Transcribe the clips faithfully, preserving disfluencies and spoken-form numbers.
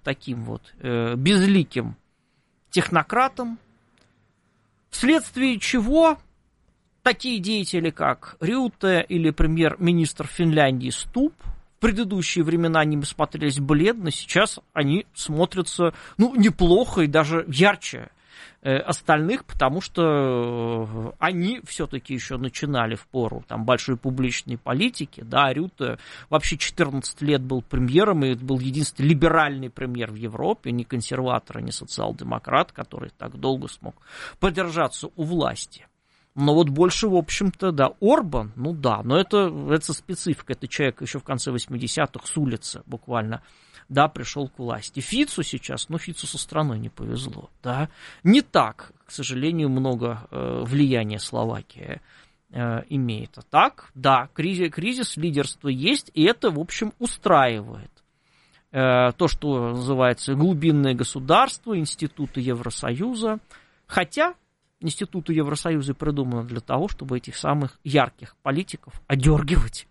таким вот э, безликим технократом, вследствие чего такие деятели, как Рютте или премьер-министр Финляндии Стуб, в предыдущие времена они смотрелись бледно, сейчас они смотрятся, ну, неплохо и даже ярче э, остальных, потому что они все-таки еще начинали в пору там большой публичной политики, да, Рютте вообще четырнадцать лет был премьером, и это был единственный либеральный премьер в Европе, не консерватор, не социал-демократ, который так долго смог продержаться у власти. Но вот больше, в общем-то, да, Орбан, ну да, но это, это специфика, это человек еще в конце восьмидесятых с улицы буквально, да, пришел к власти. Фицу сейчас, ну, Фицу со страной не повезло, да, не так, к сожалению, много э, влияния Словакия э, имеет. А так, да, кризис, кризис лидерства есть, и это, в общем, устраивает. Э, то, что называется глубинное государство, институты Евросоюза, хотя... Институты Евросоюза придуманы для того, чтобы этих самых ярких политиков одергивать.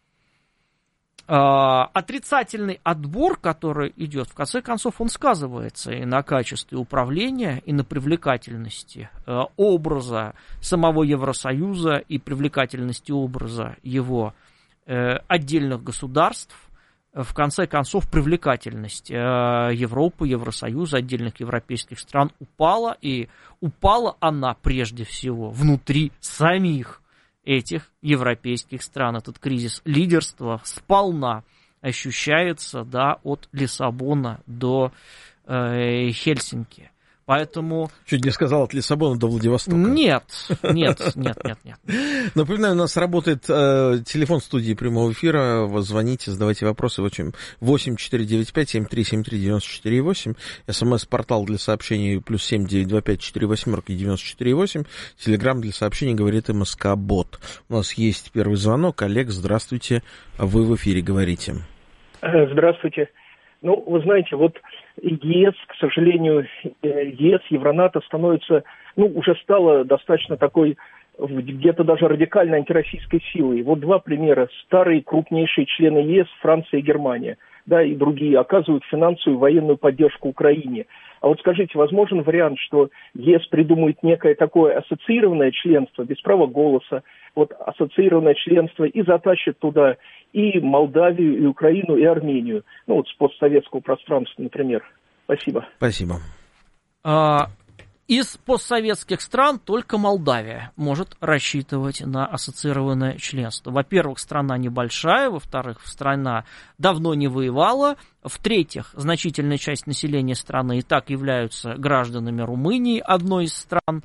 А, отрицательный отбор, который идет, в конце концов, он сказывается и на качестве управления, и на привлекательности а, образа самого Евросоюза, и привлекательности образа его а, отдельных государств. В конце концов, привлекательность Европы, Евросоюза, отдельных европейских стран упала, и упала она прежде всего внутри самих этих европейских стран. Этот кризис лидерства сполна ощущается, да, от Лиссабона до э, Хельсинки. Поэтому... Чуть не сказал, от Лиссабона до Владивостока. Нет, нет, нет, нет, нет. Напоминаю, у нас работает э, телефон студии прямого эфира. Вы звоните, задавайте вопросы. восемь четыре девять пять семь три семь три девять четыре восемь. СМС-портал для сообщений плюс семь девять два пять четыре восьмерки девяносто четыре восемь. Телеграм для сообщений говорит МСК-бот. У нас есть первый звонок. Олег, здравствуйте. Вы в эфире говорите. Здравствуйте. Ну, вы знаете, вот ЕС, к сожалению, ЕС, Евронато становится, ну, уже стало достаточно такой, где-то даже радикально антироссийской силой. Вот два примера. Старые крупнейшие члены ЕС, Франция и Германия, да, и другие, оказывают финансовую и военную поддержку Украине. А вот скажите, возможен вариант, что ЕС придумает некое такое ассоциированное членство, без права голоса, вот ассоциированное членство, и затащит туда и Молдавию, и Украину, и Армению, ну вот с постсоветского пространства, например. Спасибо. Спасибо. А, из постсоветских стран только Молдавия может рассчитывать на ассоциированное членство. Во-первых, страна небольшая, во-вторых, страна давно не воевала, в-третьих, значительная часть населения страны и так являются гражданами Румынии, одной из стран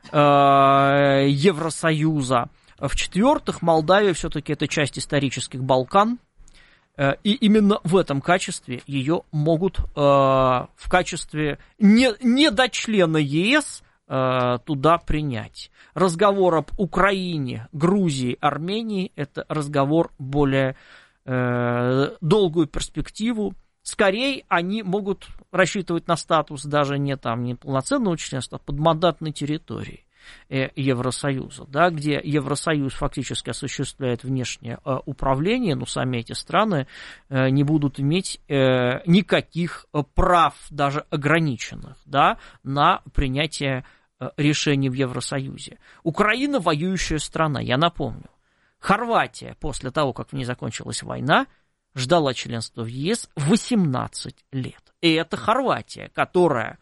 э, Евросоюза. В-четвертых, Молдавия все-таки это часть исторических Балкан, и именно в этом качестве ее могут э, в качестве не, недочлена ЕС э, туда принять. Разговор об Украине, Грузии, Армении – это разговор более э, долгую перспективу. Скорее, они могут рассчитывать на статус даже не, там, не полноценного членства, а подмандатной территории Евросоюза, да, где Евросоюз фактически осуществляет внешнее э, управление, но сами эти страны э, не будут иметь э, никаких прав, даже ограниченных, да, на принятие э, решений в Евросоюзе. Украина воюющая страна, я напомню. Хорватия после того, как в ней закончилась война, ждала членства в ЕС восемнадцать лет. И это Хорватия, которая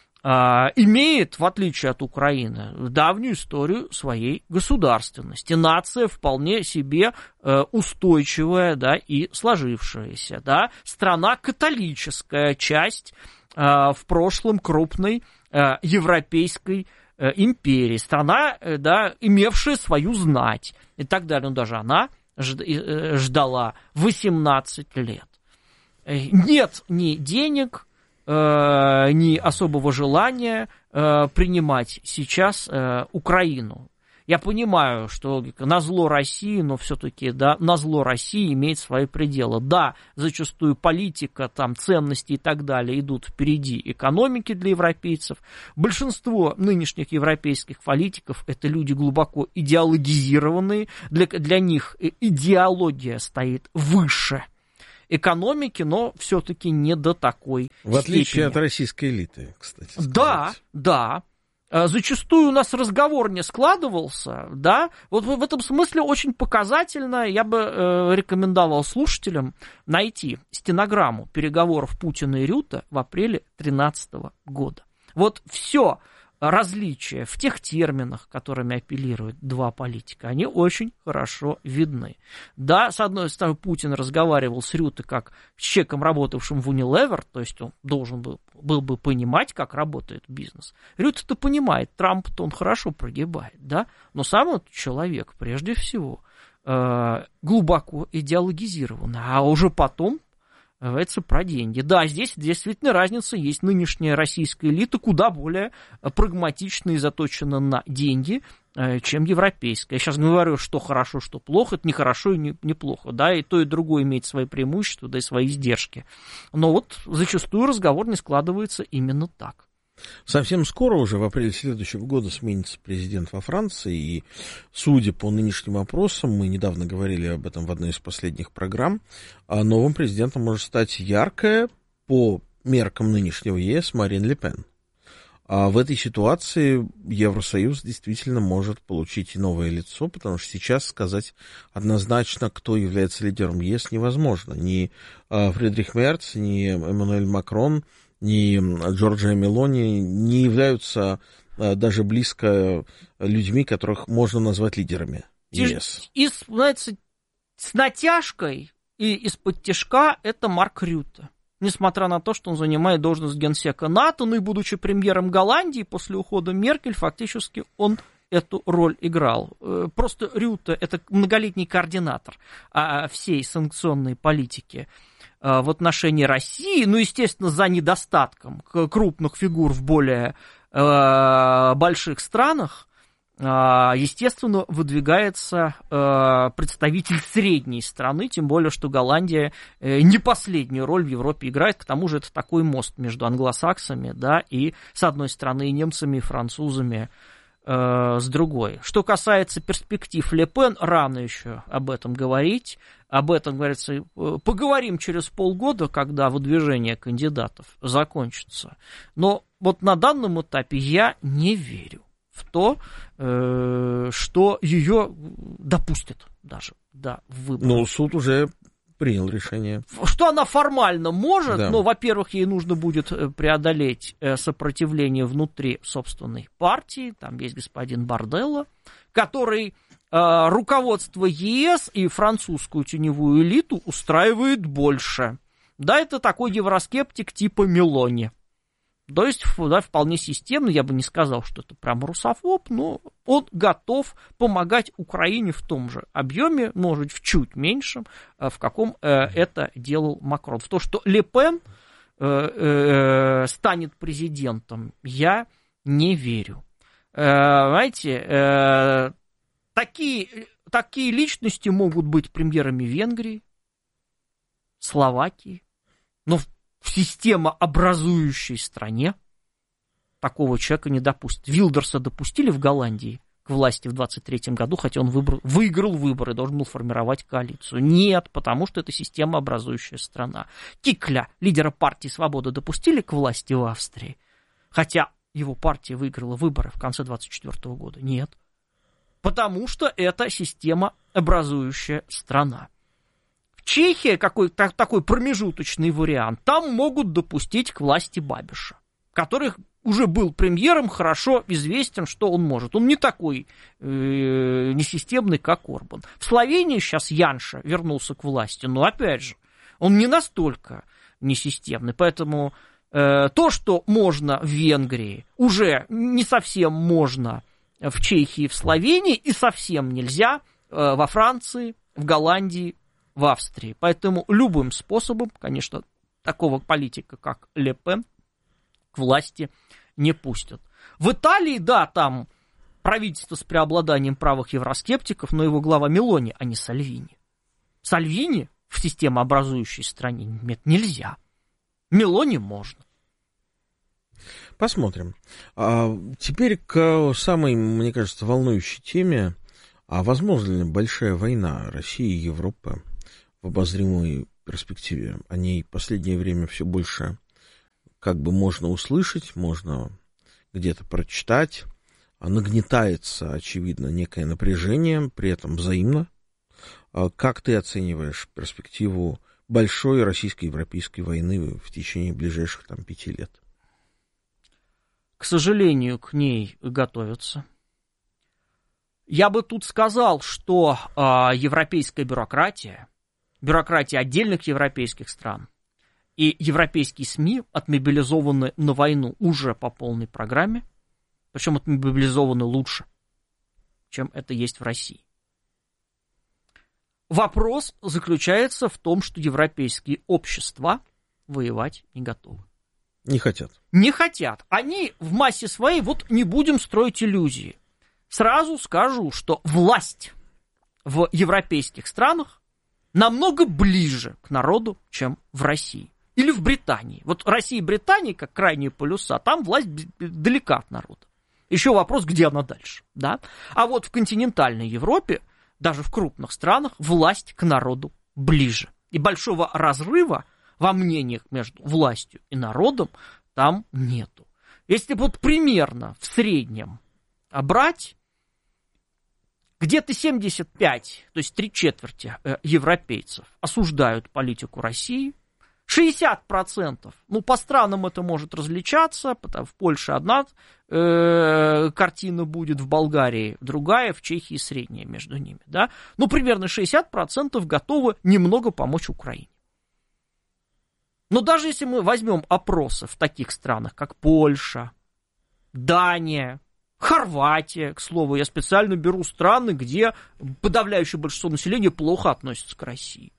имеет, в отличие от Украины, давнюю историю своей государственности. Нация вполне себе устойчивая, да, и сложившаяся. Да. Страна католическая, часть в прошлом крупной европейской империи. Страна, да, имевшая свою знать и так далее. Но даже она ждала восемнадцать лет. Нет ни денег, ни особого желания э, принимать сейчас э, Украину. Я понимаю, что назло России, но все-таки, да, назло России имеет свои пределы. Да, зачастую политика, там, ценности и так далее идут впереди экономики для европейцев. Большинство нынешних европейских политиков – это люди глубоко идеологизированные. Для, для них идеология стоит выше экономики, но все-таки не до такой В отличие степени. от российской элиты, кстати сказать. Да, да. Зачастую у нас разговор не складывался, да, вот в этом смысле очень показательно, я бы э, рекомендовал слушателям найти стенограмму переговоров Путина и Рюте в апреле две тысячи тринадцатого года. Вот все различия в тех терминах, которыми апеллируют два политика, они очень хорошо видны. Да, с одной стороны, Путин разговаривал с Рюте как с человеком, работавшим в Unilever, то есть он должен был, был бы понимать, как работает бизнес. Рюте-то понимает, Трамп-то он хорошо прогибает, да, но сам он человек, прежде всего, э, глубоко идеологизирован, а уже потом это про деньги. Да, здесь действительно разница есть. Нынешняя российская элита куда более прагматична и заточена на деньги, чем европейская. Я сейчас говорю, что хорошо, что плохо. Это не хорошо и не, не плохо. Да, и то, и другое имеет свои преимущества, да и свои издержки. Но вот зачастую разговор не складывается именно так. Совсем скоро, уже в апреле следующего года, сменится президент во Франции, и, судя по нынешним опросам, мы недавно говорили об этом в одной из последних программ, новым президентом может стать яркая, по меркам нынешнего ЕС, Марин Ле Пен. А в этой ситуации Евросоюз действительно может получить и новое лицо, потому что сейчас сказать однозначно, кто является лидером ЕС, невозможно. Ни Фридрих Мерц, ни Эммануэль Макрон, ни Джорджия Мелони не являются а, даже близко людьми, которых можно назвать лидерами ЕС. И, знаете, с натяжкой и из-под тяжка это Марк Рюте. Несмотря на то, что он занимает должность генсека НАТО, ну и будучи премьером Голландии, после ухода Меркель, фактически он эту роль играл. Просто Рюте — это многолетний координатор всей санкционной политики в отношении России, ну, естественно, за недостатком крупных фигур в более больших странах, естественно, выдвигается представитель средней страны, тем более, что Голландия не последнюю роль в Европе играет, к тому же это такой мост между англосаксами, да, и, с одной стороны, и немцами, и французами, с другой. Что касается перспектив Ле Пен, рано еще об этом говорить. Об этом, говорится, поговорим через полгода, когда выдвижение кандидатов закончится. Но вот на данном этапе я не верю в то, что ее допустят даже до выборов. Ну, суд уже принял решение. Что она формально может, да. но, во-первых, ей нужно будет преодолеть сопротивление внутри собственной партии. Там есть господин Борделло, который э, руководство ЕС и французскую теневую элиту устраивает больше. Да, это такой евроскептик типа Мелони. То есть, да, вполне системно, я бы не сказал, что это прям русофоб, но он готов помогать Украине в том же объеме, может быть, в чуть меньшем, в каком это делал Макрон. В то, что Ле Пен станет президентом, я не верю. Знаете, такие, такие личности могут быть премьерами Венгрии, Словакии, но в в системообразующей стране такого человека не допустят. Вилдерса допустили в Голландии к власти в двадцать третьем году, хотя он выбрал, выиграл выборы, должен был формировать коалицию. Нет, потому что это системообразующая страна. Кикля, лидера партии «Свобода», допустили к власти в Австрии, хотя его партия выиграла выборы в конце двадцать четвёртого года. Нет, потому что это системообразующая страна. Чехия, какой, так, такой промежуточный вариант, там могут допустить к власти Бабиша, который уже был премьером, хорошо известен, что он может. Он не такой э, несистемный, как Орбан. В Словении сейчас Янша вернулся к власти, но опять же, он не настолько несистемный, поэтому э, то, что можно в Венгрии, уже не совсем можно в Чехии, в Словении, и совсем нельзя э, во Франции, в Голландии, в Австрии. Поэтому любым способом, конечно, такого политика, как Ле Пен, к власти не пустят. В Италии, да, там правительство с преобладанием правых евроскептиков, но его глава Мелони, а не Сальвини. Сальвини в системообразующей стране нет, нельзя. Мелони можно. Посмотрим. А теперь к самой, мне кажется, волнующей теме. А возможно ли большая война России и Европы в обозримой перспективе? О ней в последнее время все больше как бы можно услышать, можно где-то прочитать. Нагнетается, очевидно, некое напряжение, при этом взаимно. Как ты оцениваешь перспективу большой российско-европейской войны в течение ближайших там, пяти лет? К сожалению, к ней готовятся. Я бы тут сказал, что э, европейская бюрократия, бюрократия отдельных европейских стран и европейские СМИ отмобилизованы на войну уже по полной программе, причем отмобилизованы лучше, чем это есть в России. Вопрос заключается в том, что европейские общества воевать не готовы. Не хотят. Не хотят. Они в массе своей, вот не будем строить иллюзии. Сразу скажу, что власть в европейских странах намного ближе к народу, чем в России. Или в Британии. Вот Россия и Британия, как крайние полюса, там власть далека от народа. Еще вопрос, где она дальше. Да? А вот в континентальной Европе, даже в крупных странах, власть к народу ближе. И большого разрыва во мнениях между властью и народом там нету. Если вот примерно в среднем брать, где-то семьдесят пять, то есть три четверти европейцев осуждают политику России, шестьдесят процентов, ну, по странам это может различаться, потому в Польше одна э, картина будет, в Болгарии другая, в Чехии средняя между ними, да, ну, примерно шестьдесят процентов готовы немного помочь Украине. Но даже если мы возьмем опросы в таких странах, как Польша, Дания, Хорватия, к слову, я специально беру страны, где подавляющее большинство населения плохо относится к России.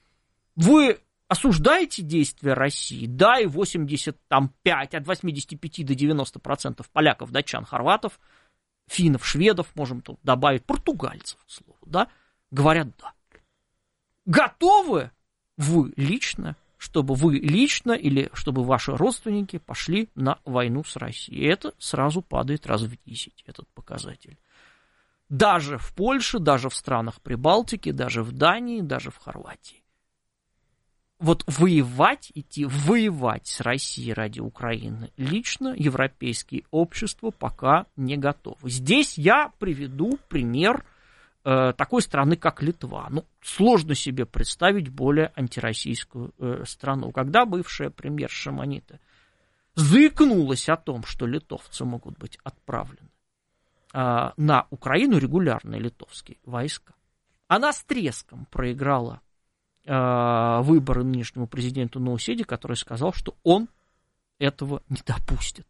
Вы осуждаете действия России? Да, и восемьдесят пять, от восьмидесяти пяти до девяноста процентов поляков, датчан, хорватов, финнов, шведов, можем тут добавить, португальцев, к слову, да, говорят да. Готовы вы лично, чтобы вы лично или чтобы ваши родственники пошли на войну с Россией? И это сразу падает раз в десять, этот показатель. Даже в Польше, даже в странах Прибалтики, даже в Дании, даже в Хорватии. Вот воевать, идти воевать с Россией ради Украины лично европейские общества пока не готовы. Здесь я приведу пример э, такой страны, как Литва. Ну, сложно себе представить более антироссийскую э, страну. Когда бывшая премьер Шимонита заикнулась о том, что литовцы могут быть отправлены э, на Украину, регулярные литовские войска, она с треском проиграла выборы нынешнему президенту Науседе, который сказал, что он этого не допустит.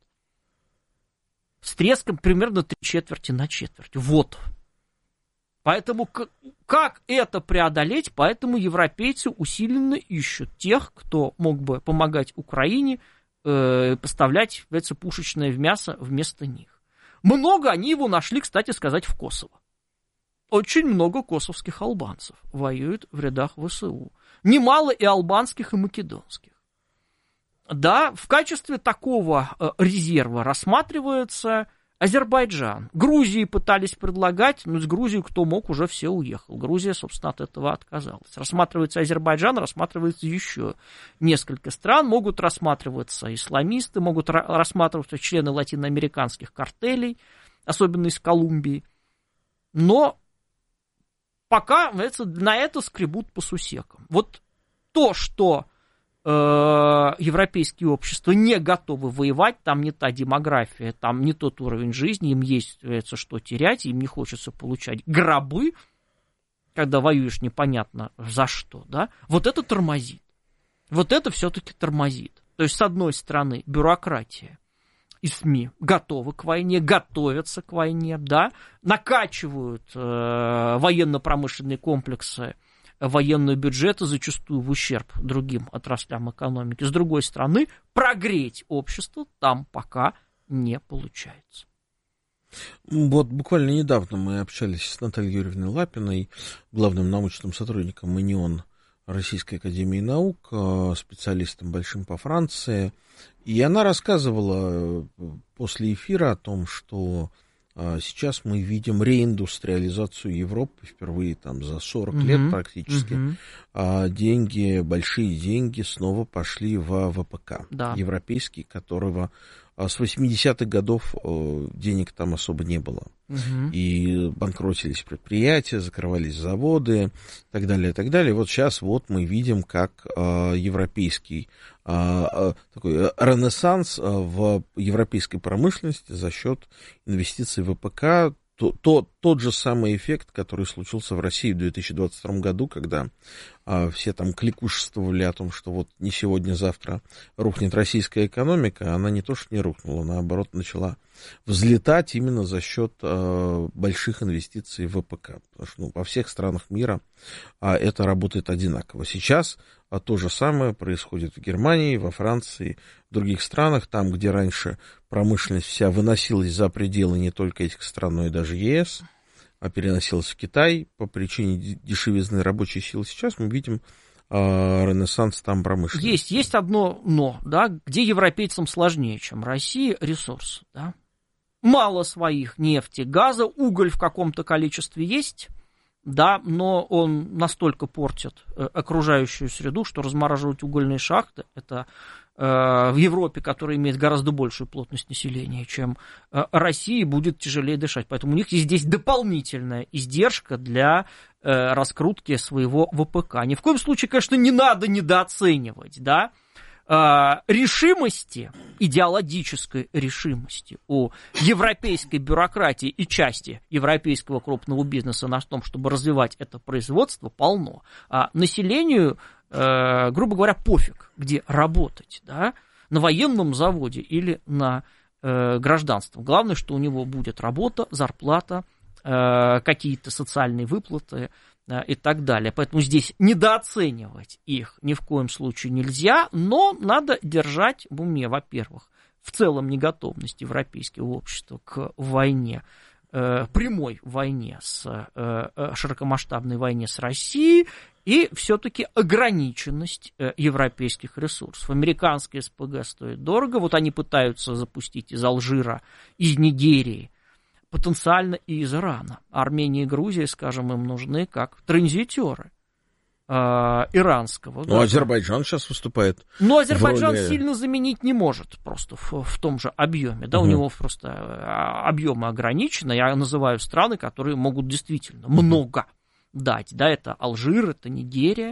С треском примерно три четверти на четверть. Вот. Поэтому как это преодолеть? Поэтому европейцы усиленно ищут тех, кто мог бы помогать Украине э, поставлять, говорится, пушечное мясо вместо них. Много они его нашли, кстати сказать, в Косово. Очень много косовских албанцев воюют в рядах ВСУ. Немало и албанских, и македонских. Да, в качестве такого резерва рассматривается Азербайджан. Грузии пытались предлагать, но с Грузией кто мог, уже все уехал. Грузия, собственно, от этого отказалась. Рассматривается Азербайджан, рассматривается еще несколько стран. Могут рассматриваться исламисты, могут рассматриваться члены латиноамериканских картелей, особенно из Колумбии. Но пока на это скребут по сусекам. Вот то, что э, европейские общества не готовы воевать, там не та демография, там не тот уровень жизни, им есть что терять, им не хочется получать гробы, когда воюешь непонятно за что, да, вот это тормозит. Вот это все-таки тормозит. То есть, с одной стороны, бюрократия и СМИ готовы к войне, готовятся к войне, да, накачивают э, военно-промышленные комплексы, военные бюджеты, зачастую в ущерб другим отраслям экономики. С другой стороны, прогреть общество там пока не получается. Вот буквально недавно мы общались с Натальей Юрьевной Лапиной, главным научным сотрудником МИНИОН Российской академии наук, специалистом большим по Франции. И она рассказывала после эфира о том, что Сейчас мы видим реиндустриализацию Европы впервые там за сорок uh-huh. лет практически. Uh-huh. А деньги, большие деньги снова пошли в ВПК да. европейский, которого с восьмидесятых годов денег там особо не было. Uh-huh. И банкротились предприятия, закрывались заводы и так далее, и так далее. Вот сейчас вот мы видим, как европейский такой ренессанс в европейской промышленности за счет инвестиций в ВПК. То, то, тот же самый эффект, который случился в России в две тысячи двадцать втором году, когда а, все там кликушествовали о том, что вот не сегодня-завтра рухнет российская экономика, она не то что не рухнула, наоборот, начала взлетать именно за счет а, больших инвестиций в ВПК. Потому что ну, во всех странах мира а, это работает одинаково. Сейчас а, то же самое происходит в Германии, во Франции, в других странах, там, где раньше промышленность вся выносилась за пределы не только этих стран, но и даже ЕС, а переносилась в Китай по причине дешевизны рабочей силы. Сейчас мы видим э, ренессанс там промышленности. Есть, есть одно но, да, где европейцам сложнее, чем России, ресурс. Да? Мало своих нефти, газа, уголь в каком-то количестве есть, да, но он настолько портит окружающую среду, что размораживать угольные шахты – это в Европе, которая имеет гораздо большую плотность населения, чем Россия, будет тяжелее дышать. Поэтому у них есть здесь дополнительная издержка для раскрутки своего ВПК. Ни в коем случае, конечно, не надо недооценивать, да, решимости, идеологической решимости у европейской бюрократии и части европейского крупного бизнеса на том, чтобы развивать это производство, полно. А населению, э, грубо говоря, пофиг, где работать, да, на военном заводе или на э, гражданстве. Главное, что у него будет работа, зарплата, э, какие-то социальные выплаты, и так далее. Поэтому здесь недооценивать их ни в коем случае нельзя, но надо держать в уме, во-первых, в целом неготовность европейского общества к войне, э, прямой войне, с, э, широкомасштабной войне с Россией, и все-таки ограниченность э, европейских ресурсов. Американские СПГ стоят дорого, вот они пытаются запустить из Алжира, из Нигерии, потенциально и из Ирана. Армения и Грузия, скажем, им нужны как транзитеры э, иранского. Ну, Азербайджан сейчас выступает. Но Азербайджан роли... сильно заменить не может просто в, в том же объеме. Да, угу. У него просто объемы ограничены. Я называю страны, которые могут действительно угу. много дать. Да, это Алжир, это Нигерия.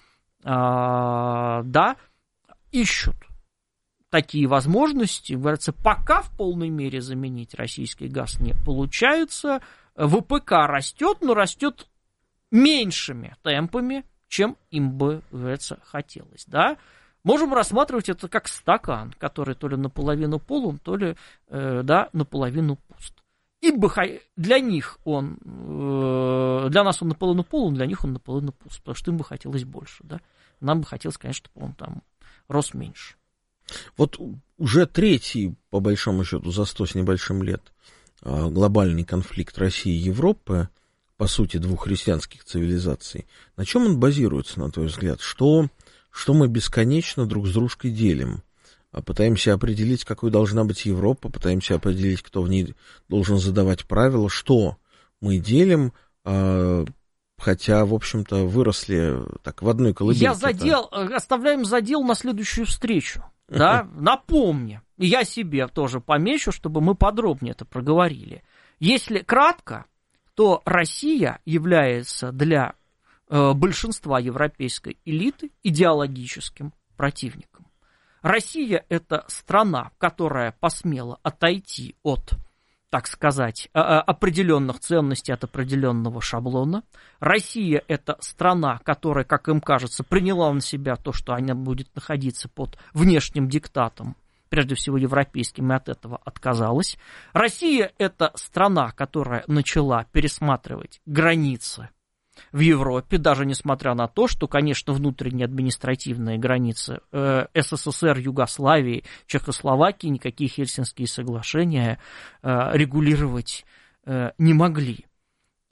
А, да, ищут такие возможности, говорится, пока в полной мере заменить российский газ не получается. ВПК растет, но растет меньшими темпами, чем им бы, говорится, хотелось. Да? Можем рассматривать это как стакан, который то ли наполовину полон, то ли э, да, наполовину пуст. Ибо для них он, э, для нас он наполовину полон, для них он наполовину пуст, потому что им бы хотелось больше. Да? Нам бы хотелось, конечно, чтобы он там рос меньше. Вот уже третий, по большому счету, за сто с небольшим лет глобальный конфликт России и Европы, по сути, двух христианских цивилизаций. На чем он базируется, на твой взгляд? Что, что мы бесконечно друг с дружкой делим? Пытаемся определить, какой должна быть Европа, пытаемся определить, кто в ней должен задавать правила. Что мы делим, хотя, в общем-то, выросли так в одной колыбельке? Я задел, оставляем задел на следующую встречу. Да, напомни, и я себе тоже помечу, чтобы мы подробнее это проговорили. Если кратко, то Россия является для э, большинства европейской элиты идеологическим противником. Россия – это страна, которая посмела отойти от, так сказать, определенных ценностей, от определенного шаблона. Россия – это страна, которая, как им кажется, приняла на себя то, что она будет находиться под внешним диктатом, прежде всего европейским, и от этого отказалась. Россия – это страна, которая начала пересматривать границы в Европе, даже несмотря на то, что, конечно, внутренние административные границы э, СССР, Югославии, Чехословакии никакие Хельсинские соглашения э, регулировать э, не могли.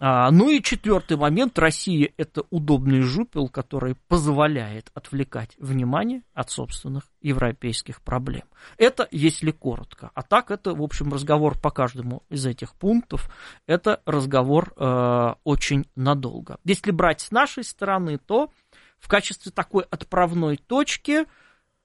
А, ну и четвертый момент. Россия – это удобный жупел, который позволяет отвлекать внимание от собственных европейских проблем. Это если коротко. А так это, в общем, разговор по каждому из этих пунктов. Это разговор э, очень надолго. Если брать с нашей стороны, то в качестве такой отправной точки э,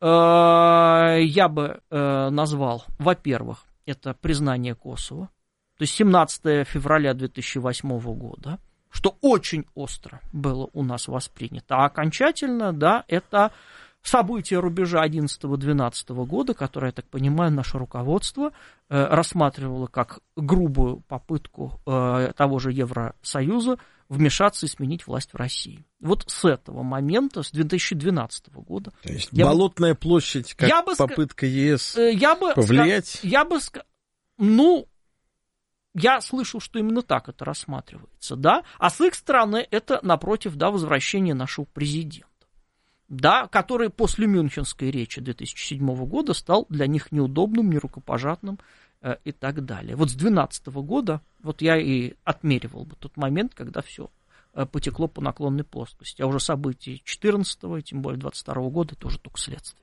я бы э, назвал, во-первых, это признание Косово. То есть семнадцатого февраля две тысячи восьмого года, что очень остро было у нас воспринято. А окончательно, да, это события рубежа одиннадцатого-двенадцатого года, которое, я так понимаю, наше руководство э, рассматривало как грубую попытку э, того же Евросоюза вмешаться и сменить власть в России. Вот с этого момента, с две тысячи двенадцатого года... То есть Болотная бы, площадь, как я попытка бы, ЕС я бы, повлиять? Я бы... Ну... Я слышал, что именно так это рассматривается, да, а с их стороны это, напротив, да, возвращение нашего президента, да, который после Мюнхенской речи две тысячи седьмого года стал для них неудобным, нерукопожатным э, и так далее. Вот с две тысячи двенадцатого года, вот я и отмеривал бы тот момент, когда все э, потекло по наклонной плоскости, а уже события две тысячи четырнадцатого, тем более две тысячи двадцать второго года тоже только следствие.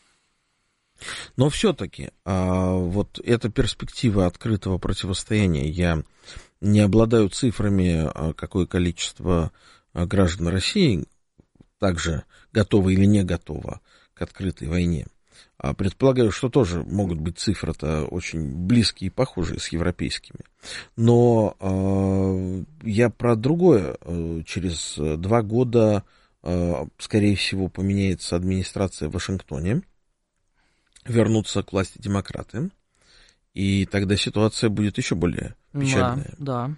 Но все-таки а, вот эта перспектива открытого противостояния, я не обладаю цифрами, а, какое количество а, граждан России также готово или не готово к открытой войне. А, предполагаю, что тоже могут быть цифры-то очень близкие и похожие с европейскими. Но а, я про другое. Через два года, а, скорее всего, поменяется администрация в Вашингтоне. Вернутся к власти демократы, и тогда ситуация будет еще более печальная. Да,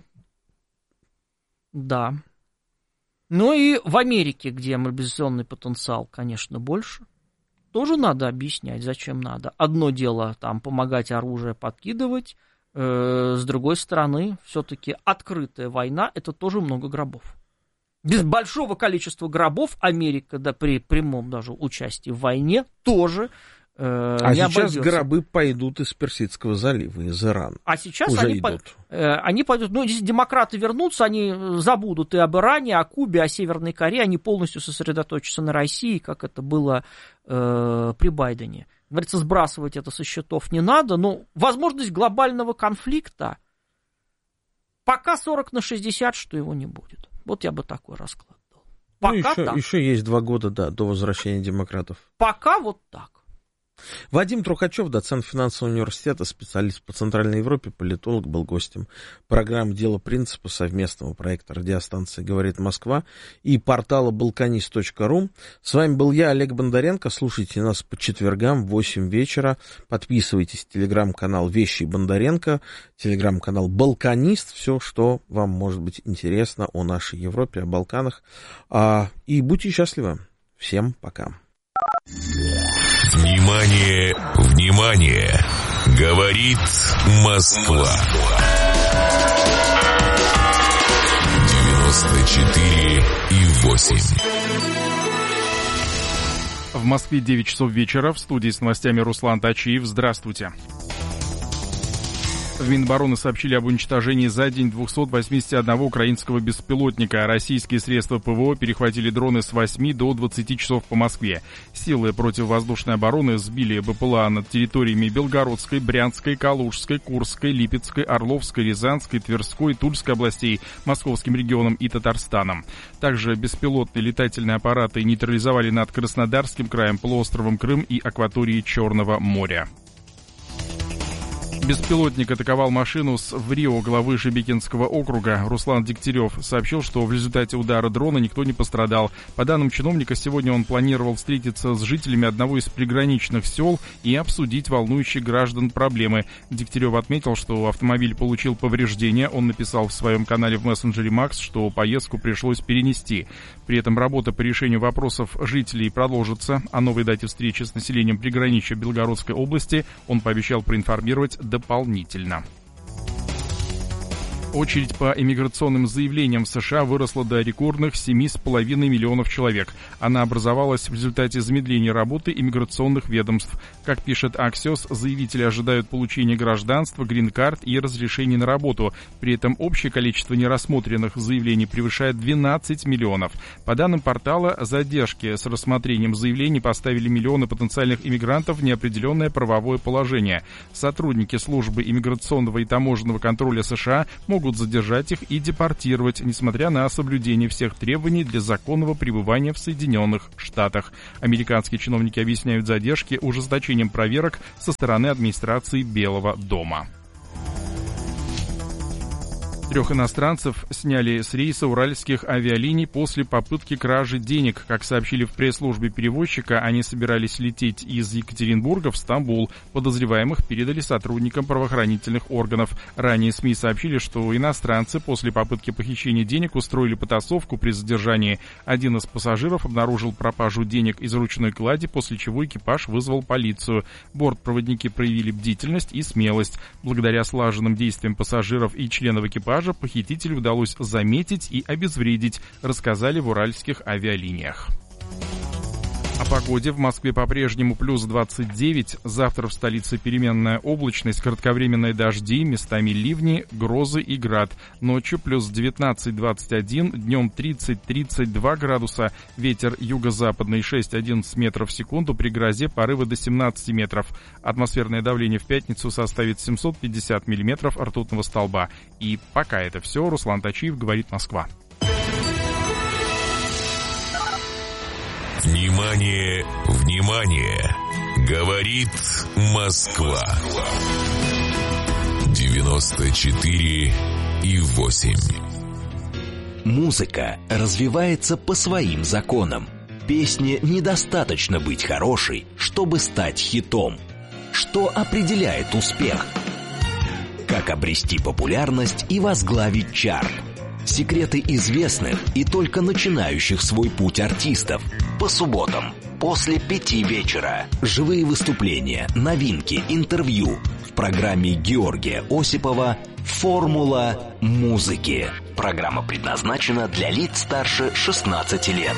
да. Да. Ну и в Америке, где мобилизационный потенциал, конечно, больше, тоже надо объяснять, зачем надо. Одно дело там помогать оружие подкидывать, э, с другой стороны, все-таки открытая война, это тоже много гробов. Без большого количества гробов Америка, да, при прямом даже участии в войне тоже э, а не сейчас обойдется. Гробы пойдут из Персидского залива, из Ирана. А сейчас Уже они, идут. По, э, они пойдут, ну, если демократы вернутся, они забудут и об Иране, о Кубе, о Северной Корее, они полностью сосредоточатся на России, как это было э, при Байдене. Говорится, сбрасывать это со счетов не надо, но возможность глобального конфликта пока сорок на шестьдесят, что его не будет. Вот я бы такой расклад дал. Пока ну, еще, так. еще есть два года, да, до возвращения демократов. Пока вот так. Вадим Трухачев, доцент финансового университета, специалист по Центральной Европе, политолог, был гостем программы «Дело принципа» совместного проекта радиостанции «Говорит Москва» и портала балканист точка ру. С вами был я, Олег Бондаренко. Слушайте нас по четвергам в восемь вечера. Подписывайтесь в телеграм-канал «Вещи Бондаренко», телеграм-канал «Балканист». Все, что вам может быть интересно о нашей Европе, о Балканах. И будьте счастливы. Всем пока. Внимание, внимание! Говорит Москва. девяносто четыре и восемь. В Москве девять часов вечера. В студии с новостями Руслан Тачиев. Здравствуйте. В Минобороны сообщили об уничтожении за день двухсот восьмидесяти одного украинского беспилотника. Российские средства ПВО перехватили дроны с восьми до двадцати часов по Москве. Силы противовоздушной обороны сбили БПЛА над территориями Белгородской, Брянской, Калужской, Курской, Липецкой, Орловской, Рязанской, Тверской, Тульской областей, Московским регионом и Татарстаном. Также беспилотные летательные аппараты нейтрализовали над Краснодарским краем, полуостровом Крым и акваторией Черного моря. Беспилотник атаковал машину с в Рио главы Шебекинского округа. Руслан Дегтярев сообщил, что в результате удара дрона никто не пострадал. По данным чиновника, сегодня он планировал встретиться с жителями одного из приграничных сел и обсудить волнующие граждан проблемы. Дегтярев отметил, что автомобиль получил повреждения. Он написал в своем канале в мессенджере Макс, что поездку пришлось перенести. При этом работа по решению вопросов жителей продолжится. О новой дате встречи с населением приграничья Белгородской области он пообещал проинформировать дополнительно. Очередь по иммиграционным заявлениям в США выросла до рекордных семь с половиной миллионов человек. Она образовалась в результате замедления работы иммиграционных ведомств. Как пишет Axios, заявители ожидают получения гражданства, грин-карт и разрешений на работу. При этом общее количество нерассмотренных заявлений превышает двенадцать миллионов. По данным портала, задержки с рассмотрением заявлений поставили миллионы потенциальных иммигрантов в неопределенное правовое положение. Сотрудники службы иммиграционного и таможенного контроля США могут могут задержать их и депортировать, несмотря на соблюдение всех требований для законного пребывания в Соединенных Штатах. Американские чиновники объясняют задержки ужесточением проверок со стороны администрации Белого дома. Трех иностранцев сняли с рейса уральских авиалиний после попытки кражи денег. Как сообщили в пресс-службе перевозчика, они собирались лететь из Екатеринбурга в Стамбул. Подозреваемых передали сотрудникам правоохранительных органов. Ранее СМИ сообщили, что иностранцы после попытки похищения денег устроили потасовку при задержании. Один из пассажиров обнаружил пропажу денег из ручной клади, после чего экипаж вызвал полицию. Бортпроводники проявили бдительность и смелость. Благодаря слаженным действиям пассажиров и членов экипажа похитителю удалось заметить и обезвредить, рассказали в уральских авиалиниях. О погоде. В Москве по-прежнему плюс двадцать девять. Завтра в столице переменная облачность, кратковременные дожди, местами ливни, грозы и град. Ночью плюс девятнадцать двадцать один, днем тридцать тридцать два градуса. Ветер юго-западный шесть-одиннадцать метров в секунду, при грозе порывы до семнадцати метров. Атмосферное давление в пятницу составит семьсот пятьдесят миллиметров ртутного столба. И пока это все. Руслан Тачиев, говорит Москва. Внимание, внимание! Говорит Москва. девяносто четыре и восемь. Музыка развивается по своим законам. Песне недостаточно быть хорошей, чтобы стать хитом. Что определяет успех? Как обрести популярность и возглавить чарт? Секреты известных и только начинающих свой путь артистов. По субботам после пяти вечера. Живые выступления, новинки, интервью. В программе Георгия Осипова «Формула музыки». Программа предназначена для лиц старше шестнадцати лет.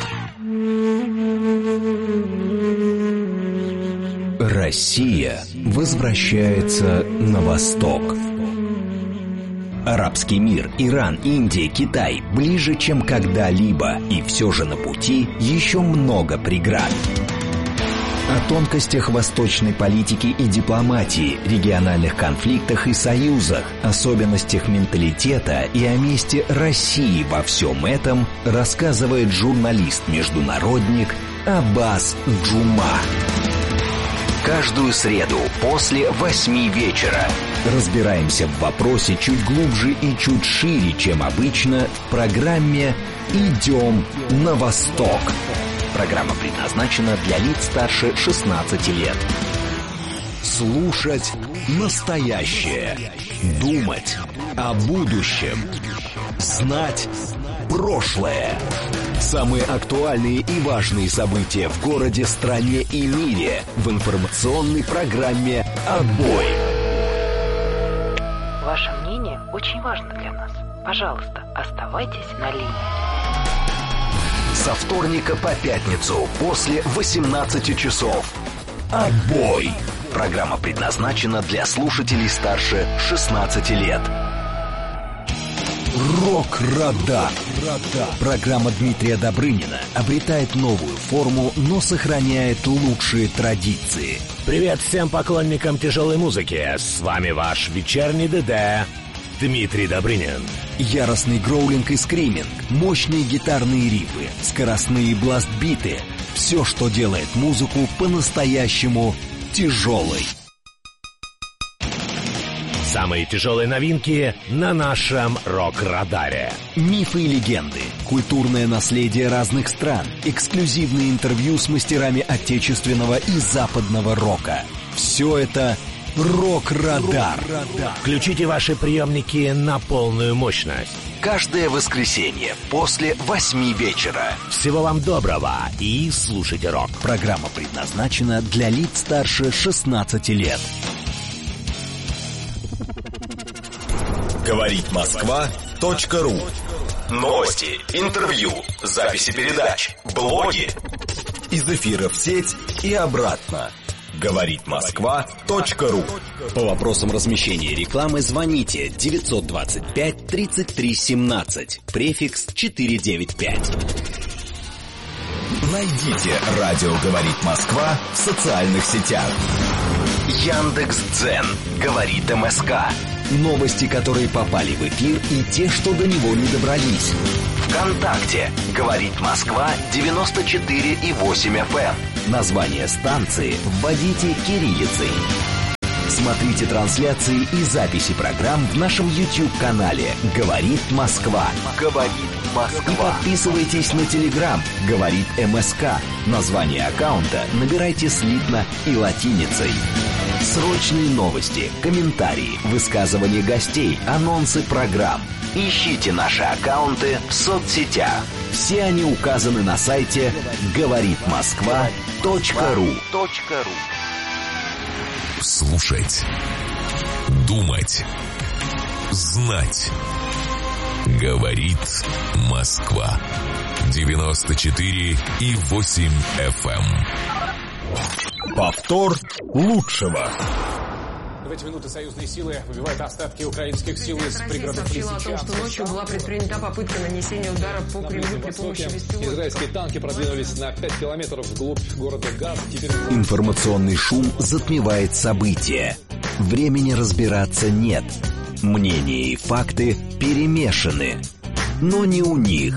Россия возвращается на восток. Арабский мир, Иран, Индия, Китай ближе, чем когда-либо, и все же на пути еще много преград. О тонкостях восточной политики и дипломатии, региональных конфликтах и союзах, особенностях менталитета и о месте России во всем этом рассказывает журналист-международник Аббас Джума. Каждую среду после восьми вечера разбираемся в вопросе чуть глубже и чуть шире, чем обычно, в программе «Идем на восток». Программа предназначена для лиц старше шестнадцати лет. Слушать настоящее. Думать о будущем. Знать прошлое. Самые актуальные и важные события в городе, стране и мире в информационной программе «Отбой». Ваше мнение очень важно для нас. Пожалуйста, оставайтесь на линии. Со вторника по пятницу после восемнадцати часов. «Отбой». Программа предназначена для слушателей старше шестнадцати лет. Рок-радар. Программа Дмитрия Добрынина обретает новую форму, но сохраняет лучшие традиции. Привет всем поклонникам тяжелой музыки. С вами ваш вечерний ДД Дмитрий Добрынин. Яростный гроулинг и скриминг, мощные гитарные рифы, скоростные бластбиты. Все, что делает музыку по-настоящему тяжелой. Самые тяжелые новинки на нашем рок-радаре. Мифы и легенды, культурное наследие разных стран, эксклюзивные интервью с мастерами отечественного и западного рока. Все это «Рок-радар». Включите ваши приемники на полную мощность. Каждое воскресенье после восьми вечера. Всего вам доброго и слушайте рок. Программа предназначена для лиц старше шестнадцати лет. Говорит Москва точка ру. Новости, интервью, записи передач, блоги. Из эфира в сеть и обратно. Говорит Москва точка ру. По вопросам размещения рекламы звоните девятьсот двадцать пять тридцать три семнадцать, префикс четыреста девяносто пять. Найдите «Радио говорит Москва» в социальных сетях. Яндекс.Дзен говорит МСК. Новости, которые попали в эфир, и те, что до него не добрались. ВКонтакте говорит Москва девяносто четыре и восемь эф эм. Название станции вводите кириллицей. Смотрите трансляции и записи программ в нашем YouTube-канале «Говорит Москва». «Говорит Москва». И подписывайтесь на Telegram «Говорит МСК». Название аккаунта набирайте слитно и латиницей. Срочные новости, комментарии, высказывания гостей, анонсы программ. Ищите наши аккаунты в соцсетях. Все они указаны на сайте говорит москва точка ру. Слушать, думать, знать. Говорит Москва. девяносто четыре и восемь эф эм. Повтор лучшего. В эти минуты союзные силы выбивают остатки украинских сил из пригородов Лисичанска. Сообщила о том, что ночью была предпринята попытка нанесения удара по Кремлю при помощи беспилотников. Израильские танки продвинулись на пять километров вглубь города Газ. Теперь... Информационный шум затмевает события. Времени разбираться нет. Мнения и факты перемешаны. Но не у них.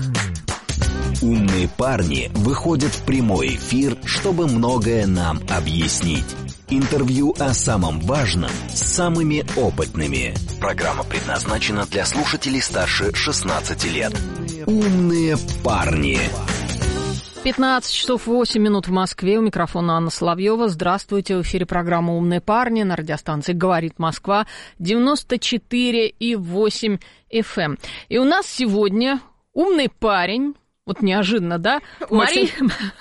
Умные парни выходят в прямой эфир, чтобы многое нам объяснить. Интервью о самом важном с самыми опытными. Программа предназначена для слушателей старше шестнадцати лет. Умные парни. пятнадцать часов восемь минут в Москве. У микрофона Анна Соловьева. Здравствуйте. В эфире программа «Умные парни» на радиостанции «Говорит Москва» девяносто четыре и восемь эф эм. И у нас сегодня умный парень. Вот неожиданно, да? Мария...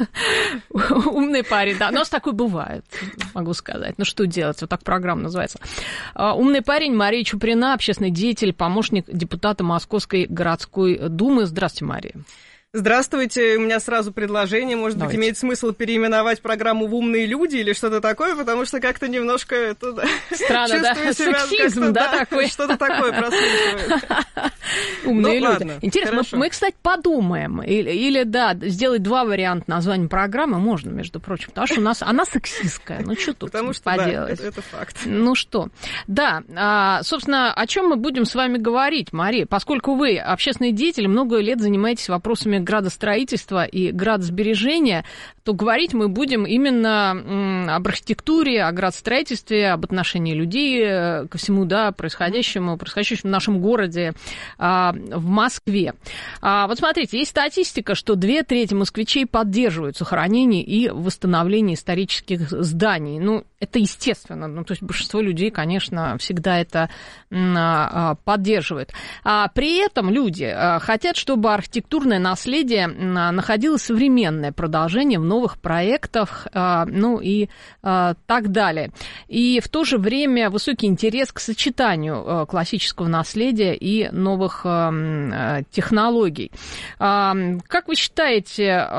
Умный парень, да. У нас такой бывает, могу сказать. Ну, что делать? Вот так программа называется. Умный парень Мария Чуприна, общественный деятель, помощник депутата Московской городской думы. Здравствуйте, Мария. Здравствуйте, у меня сразу предложение, может Давайте. быть, имеет смысл переименовать программу в «Умные люди» или что-то такое, потому что как-то немножко это, да, странно, да? Сексизм, да, да, такой? Что-то такое прослушивает. Умные ну, люди. Ладно, интересно, мы, мы, кстати, подумаем, или, или, да, сделать два варианта названия программы можно, между прочим, потому что у нас она сексистская, ну что тут потому что, поделать? Да, это, это факт. Ну что, да, а, собственно, о чем мы будем с вами говорить, Мария, поскольку вы общественный деятель, много лет занимаетесь вопросами градостроительства и градосбережения, то говорить мы будем именно м, об архитектуре, о градостроительстве, об отношении людей ко всему, да, происходящему, происходящему в нашем городе, а, в Москве. А, вот смотрите, есть статистика, что две трети москвичей поддерживают сохранение и восстановление исторических зданий. Ну, это естественно, ну, то есть большинство людей, конечно, всегда это а, поддерживает. А при этом люди а, хотят, чтобы архитектурное наследие находило современное продолжение в новых проектах, ну и так далее. И в то же время высокий интерес к сочетанию классического наследия и новых технологий. Как вы считаете,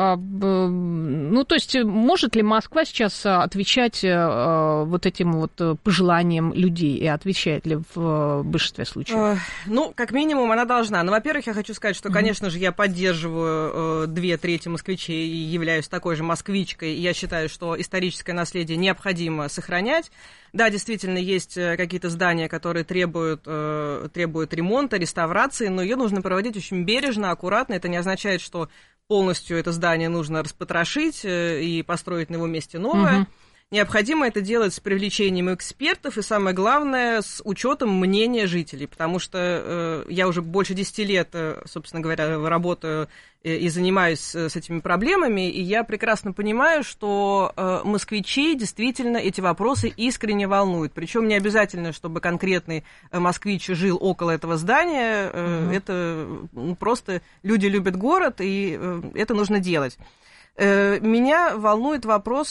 ну то есть может ли Москва сейчас отвечать вот этим вот пожеланиям людей и отвечает ли в большинстве случаев? Ну, как минимум она должна. Но, во-первых, я хочу сказать, что, конечно же, я поддерживаю две трети москвичей и являюсь такой же москвичкой, и я считаю, что историческое наследие необходимо сохранять. Да, действительно, есть какие-то здания, которые требуют, э, требуют ремонта, реставрации, но ее нужно проводить очень бережно, аккуратно. Это не означает, что полностью это здание нужно распотрошить э, и построить на его месте новое. Uh-huh. Необходимо это делать с привлечением экспертов и, самое главное, с учетом мнения жителей, потому что э, я уже больше десяти лет, э, собственно говоря, работаю э, и занимаюсь э, с этими проблемами, и я прекрасно понимаю, что э, москвичей действительно эти вопросы искренне волнуют. Причем не обязательно, чтобы конкретный москвич жил около этого здания, э, mm-hmm. это ну, просто люди любят город, и э, это нужно делать. Меня волнует вопрос,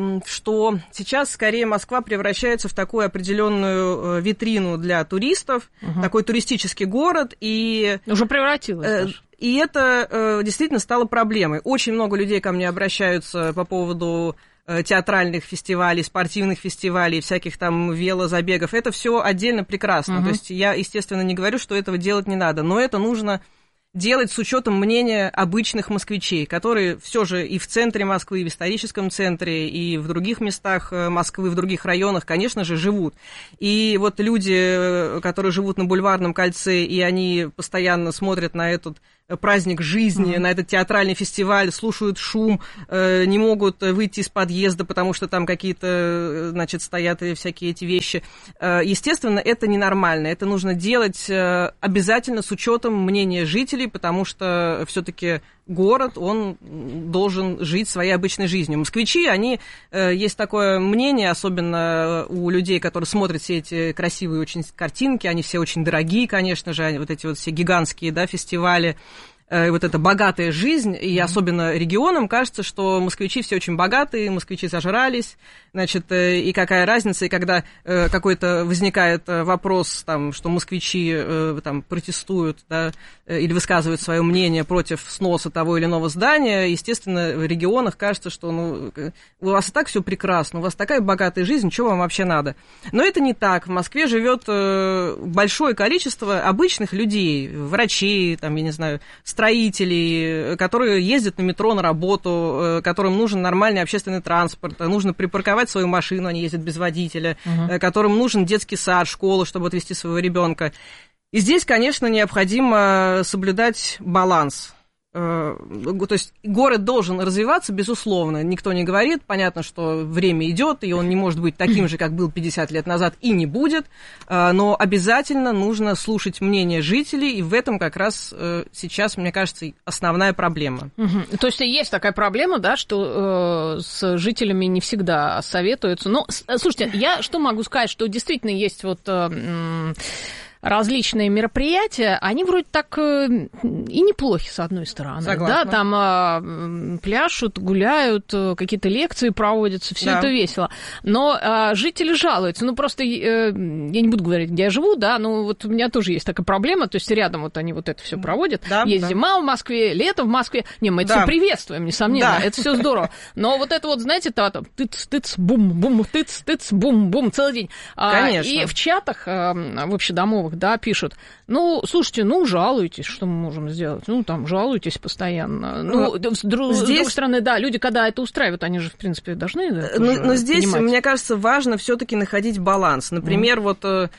что сейчас скорее Москва превращается в такую определенную витрину для туристов, угу. такой туристический город. И уже превратилась. И это действительно стало проблемой. Очень много людей ко мне обращаются по поводу театральных фестивалей, спортивных фестивалей, всяких там велозабегов. Это все отдельно прекрасно. Угу. То есть я, естественно, не говорю, что этого делать не надо, но это нужно делать с учетом мнения обычных москвичей, которые все же и в центре Москвы, и в историческом центре, и в других местах Москвы, в других районах, конечно же, живут. И вот люди, которые живут на Бульварном кольце, и они постоянно смотрят на этот праздник жизни, mm-hmm. на этот театральный фестиваль, слушают шум, э, не могут выйти из подъезда, потому что там какие-то, значит, стоят всякие эти вещи. Э, естественно, это ненормально. Это нужно делать э, обязательно с учетом мнения жителей, потому что все-таки город, он должен жить своей обычной жизнью. Москвичи, они, э, есть такое мнение, особенно у людей, которые смотрят все эти красивые очень картинки, они все очень дорогие, конечно же, вот эти вот все гигантские, да, фестивали, э, вот эта богатая жизнь, и mm-hmm. особенно регионам кажется, что москвичи все очень богатые, москвичи зажрались, значит, э, и какая разница, и когда э, какой-то возникает вопрос, там, что москвичи э, там, протестуют, да, или высказывают свое мнение против сноса того или иного здания, естественно, в регионах кажется, что ну, у вас и так все прекрасно, у вас такая богатая жизнь, что вам вообще надо? Но это не так. В Москве живет большое количество обычных людей, врачей, там, я не знаю, строителей, которые ездят на метро на работу, которым нужен нормальный общественный транспорт, нужно припарковать свою машину, они ездят без водителя, угу. которым нужен детский сад, школа, чтобы отвезти своего ребенка. И здесь, конечно, необходимо соблюдать баланс. То есть город должен развиваться, безусловно, никто не говорит. Понятно, что время идет, и он не может быть таким же, как был пятьдесят лет назад, и не будет. Но обязательно нужно слушать мнение жителей, и в этом как раз сейчас, мне кажется, основная проблема. Угу. То есть есть такая проблема, да, что э, с жителями не всегда советуются. Но, слушайте, я что могу сказать, что действительно есть вот... Э, различные мероприятия, они вроде так и неплохи, с одной стороны. Согласна. Да, там а, пляшут, гуляют, какие-то лекции проводятся, все да. это весело. Но а, жители жалуются. Ну, просто, э, я не буду говорить, где я живу, да, но вот у меня тоже есть такая проблема, то есть рядом вот они вот это все проводят. Да, есть да. зима в Москве, лето в Москве. Не, мы это да. все приветствуем, несомненно, да. это все здорово. Но вот это вот, знаете, там тыц-тыц, бум-бум, тыц-тыц, бум-бум, целый день. Конечно. И в чатах в общедомовых, да, пишут, ну, слушайте, ну, жалуйтесь, что мы можем сделать? Ну, там, жалуйтесь постоянно. Ну, ну с, друг, здесь... с другой стороны, да, люди, когда это устраивают, они же, в принципе, должны да, но, но здесь, понимать. Мне кажется, важно все-таки находить баланс. Например, mm. вот...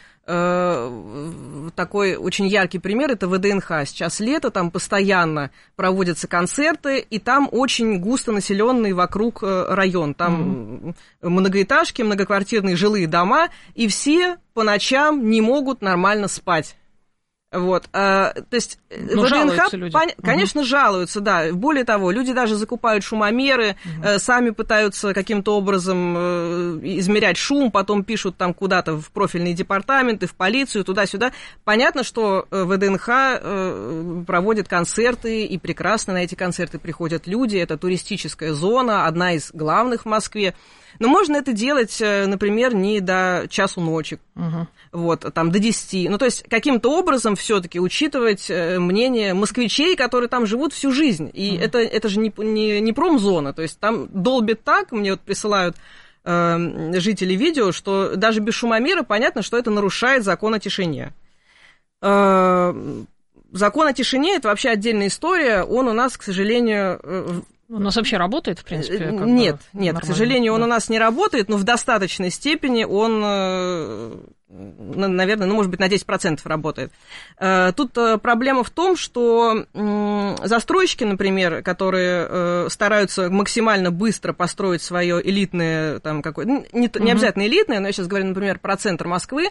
такой очень яркий пример – это вэ дэ эн ха. Сейчас лето, там постоянно проводятся концерты, и там очень густо населенный вокруг район. Там mm-hmm. многоэтажки, многоквартирные жилые дома, и все по ночам не могут нормально спать. Вот, а, то есть ну, вэ дэ эн ха, пон... конечно, угу. жалуются, да. Более того, люди даже закупают шумомеры, угу. э, сами пытаются каким-то образом э, измерять шум, потом пишут там куда-то в профильные департаменты, в полицию, туда-сюда. Понятно, что вэ дэ эн ха э, проводит концерты, и прекрасно на эти концерты приходят люди. Это туристическая зона, одна из главных в Москве. Но можно это делать, например, не до часу ночи, uh-huh. вот, там, до десяти. Ну, то есть, каким-то образом все-таки учитывать мнение москвичей, которые там живут всю жизнь. И uh-huh. это, это же не, не, не промзона, то есть, там долбит так, мне вот присылают э, жители видео, что даже без шумомера понятно, что это нарушает закон о тишине. Э, закон о тишине – это вообще отдельная история, он у нас, к сожалению... У нас вообще работает, в принципе? Как нет, нет, к сожалению, да. он у нас не работает, но в достаточной степени он, наверное, ну, может быть, на десять процентов работает. Тут проблема в том, что застройщики, например, которые стараются максимально быстро построить свое элитное, там, какое-то, не, не обязательно элитное, но я сейчас говорю, например, про центр Москвы,